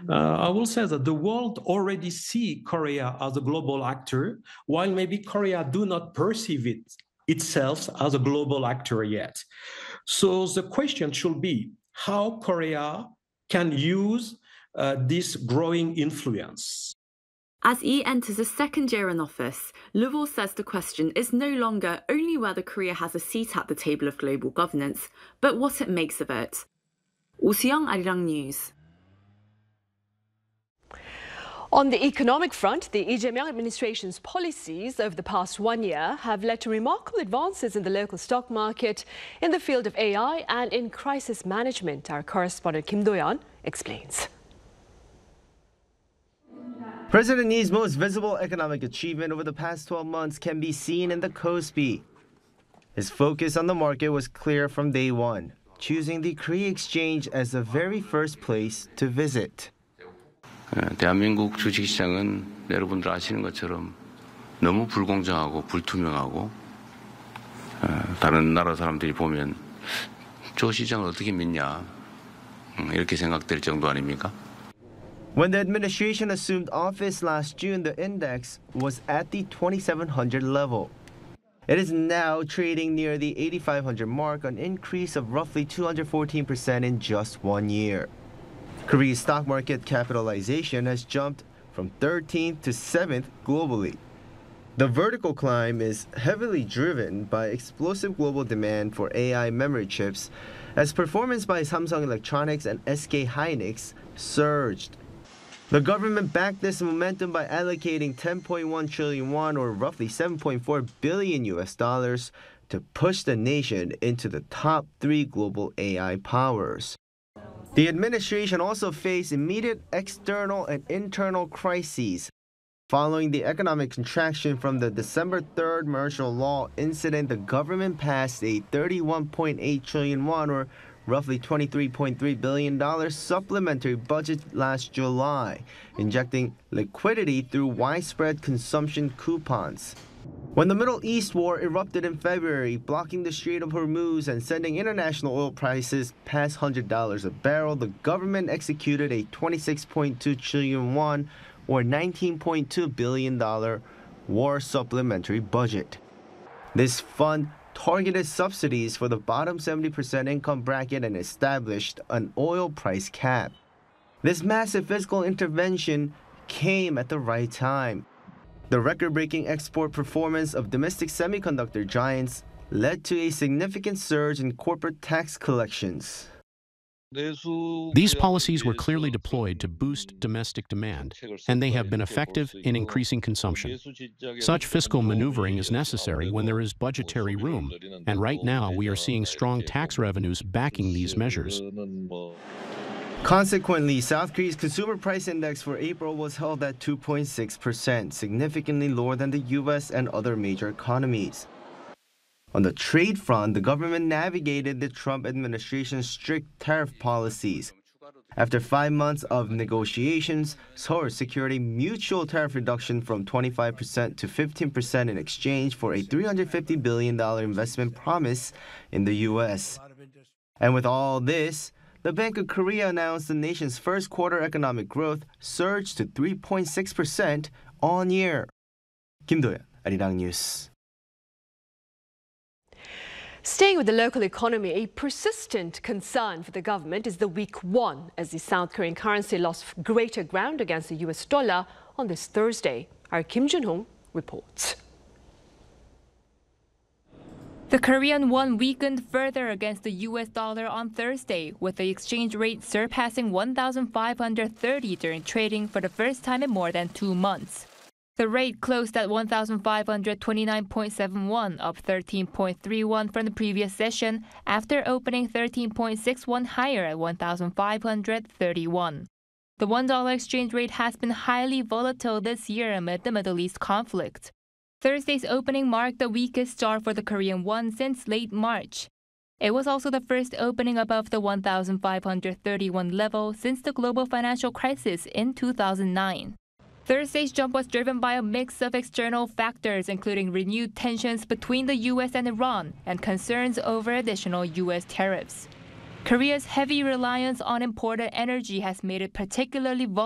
I will say that the world already see Korea as a global actor, while maybe Korea do not perceive it itself as a global actor yet. So the question should be how Korea can use this growing influence. As Lee enters his second year in office, Luvol says the question is no longer only whether Korea has a seat at the table of global governance, but what it makes of it. Oh Soo-young, Arirang News. On the economic front, the Lee Jae-myung administration's policies over the past 1 year have led to remarkable advances in the local stock market, in the field of AI and in crisis management. Our correspondent Kim Do-yeon explains. President Lee's most visible economic achievement over the past 12 months can be seen in the Kospi. His focus on the market was clear from day one, choosing the Korea Exchange as the very first place to visit. 대한민국 주식시장은 여러분들 아시는 것처럼 너무 불공정하고 불투명하고 다른 나라 사람들이 보면 저 시장을 어떻게 믿냐 이렇게 생각될 정도 아닙니까? When the administration assumed office last June, the index was at the 2,700 level. It is now trading near the 8,500 mark, an increase of roughly 214% in just 1 year. Korea's stock market capitalization has jumped from 13th to 7th globally. The vertical climb is heavily driven by explosive global demand for AI memory chips, as performance by Samsung Electronics and SK Hynix surged. The government backed this momentum by allocating 10.1 trillion won, or roughly $7.4 billion to push the nation into the top 3 global AI powers. The administration also faced immediate external and internal crises. Following the economic contraction from the December 3rd martial law incident, the government passed a 31.8 trillion won, or roughly $23.3 billion supplementary budget last July, injecting liquidity through widespread consumption coupons. When the Middle East war erupted in February, blocking the Strait of Hormuz and sending international oil prices past $100 a barrel, the government executed a 26.2 trillion won, or $19.2 billion war supplementary budget. This fund targeted subsidies for the bottom 70% income bracket and established an oil price cap. This massive fiscal intervention came at the right time. The record-breaking export performance of domestic semiconductor giants led to a significant surge in corporate tax collections. These policies were clearly deployed to boost domestic demand, and they have been effective in increasing consumption. Such fiscal maneuvering is necessary when there is budgetary room, and right now we are seeing strong tax revenues backing these measures. Consequently, South Korea's consumer price index for April was held at 2.6%, significantly lower than the US and other major economies. On the trade front, the government navigated the Trump administration's strict tariff policies. After 5 months of negotiations, Seoul secured a mutual tariff reduction from 25% to 15% in exchange for a $350 billion investment promise in the U.S. And with all this, the Bank of Korea announced the nation's first quarter economic growth surged to 3.6% on year. Kim Do-yeon, Arirang News. Staying with the local economy, a persistent concern for the government is the weak won, as the South Korean currency lost greater ground against the US dollar on this Thursday. Our Kim Jun-hong reports. The Korean won weakened further against the US dollar on Thursday, with the exchange rate surpassing 1,530 during trading for the first time in more than 2 months. The rate closed at 1,529.71, up 13.31 from the previous session, after opening 13.61 higher at 1,531. The $1 exchange rate has been highly volatile this year amid the Middle East conflict. Thursday's opening marked the weakest start for the Korean won since late March. It was also the first opening above the 1,531 level since the global financial crisis in 2009. Thursday's jump was driven by a mix of external factors, including renewed tensions between the U.S. and Iran and concerns over additional U.S. tariffs. Korea's heavy reliance on imported energy has made it particularly vulnerable